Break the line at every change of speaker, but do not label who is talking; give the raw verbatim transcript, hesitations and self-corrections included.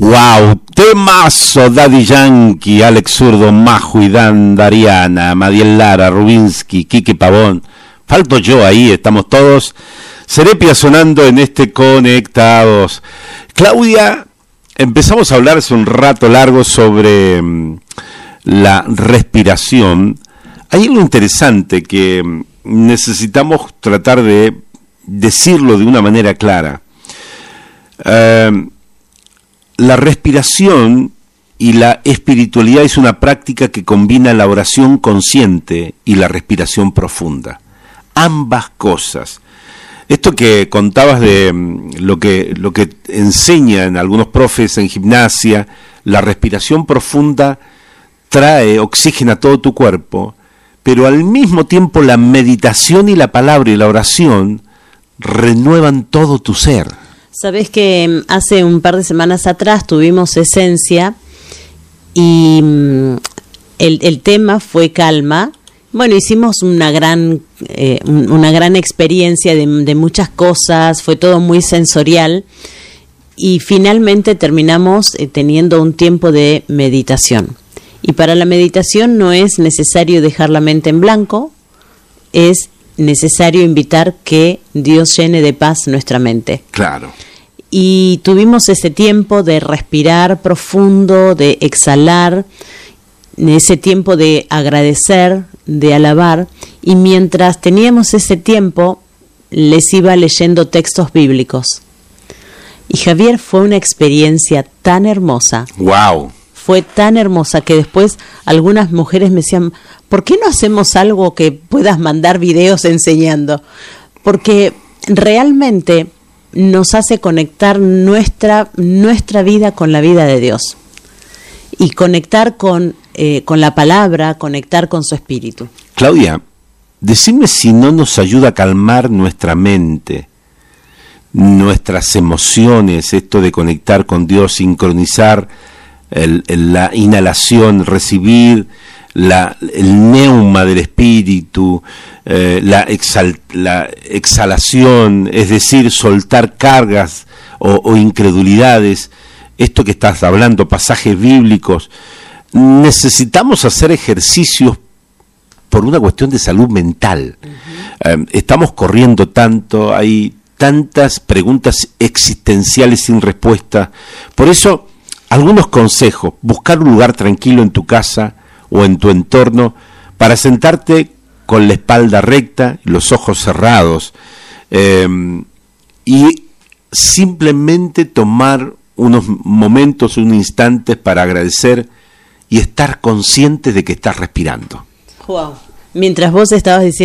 Wow, temazo, Daddy Yankee, Alex Zurdo, Maju y Dan, Dariana, Madiel Lara, Rubinsky, Quique Pavón. Falto yo ahí, estamos todos. Serepia sonando en este Conectados. Claudia, empezamos a hablar hace un rato largo sobre um, la respiración. Hay algo interesante que um, necesitamos tratar de decirlo de una manera clara. Uh, La respiración y la espiritualidad es una práctica que combina la oración consciente y la respiración profunda. Ambas cosas. Esto que contabas de lo que, lo que enseñan algunos profes en gimnasia, la respiración profunda trae oxígeno a todo tu cuerpo, pero al mismo tiempo la meditación y la palabra y la oración renuevan todo tu ser.
Sabés que hace un par de semanas atrás tuvimos Esencia y el, el tema fue calma. Bueno, hicimos una gran eh, una gran experiencia de, de muchas cosas, fue todo muy sensorial y finalmente terminamos eh, teniendo un tiempo de meditación. Y para la meditación no es necesario dejar la mente en blanco, es necesario invitar que Dios llene de paz nuestra mente.
Claro.
Y tuvimos ese tiempo de respirar profundo, de exhalar, ese tiempo de agradecer, de alabar, y mientras teníamos ese tiempo, les iba leyendo textos bíblicos. Y Javier, fue una experiencia tan hermosa.
¡Wow!
Fue tan hermosa que después algunas mujeres me decían, ¿por qué no hacemos algo que puedas mandar videos enseñando? Porque realmente nos hace conectar nuestra, nuestra vida con la vida de Dios. Y conectar con, eh, con la palabra, conectar con su espíritu.
Claudia, decime si no nos ayuda a calmar nuestra mente, nuestras emociones, esto de conectar con Dios, sincronizar el, el, la inhalación, recibir la, el neuma del espíritu, eh, la, exhal, la exhalación, es decir, soltar cargas o, o incredulidades, esto que estás hablando, pasajes bíblicos. Necesitamos hacer ejercicios por una cuestión de salud mental. Uh-huh. Eh, estamos corriendo tanto, hay tantas preguntas existenciales sin respuesta. Por eso, algunos consejos: buscar un lugar tranquilo en tu casa o en tu entorno para sentarte con la espalda recta, los ojos cerrados, eh, y simplemente tomar unos momentos, unos instantes para agradecer y estar consciente de que estás respirando.
Wow. Mientras vos estabas diciendo